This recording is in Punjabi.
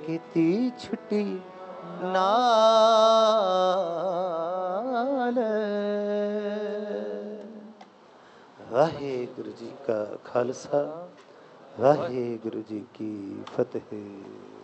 ਕੀਤੀ ਛੁੱਟੀ ਨਾਲ। ਵਾਹਿਗੁਰੂ ਜੀ ਕਾ ਖਾਲਸਾ, ਵਾਹਿਗੁਰੂ ਜੀ ਕੀ ਫਤਿਹ।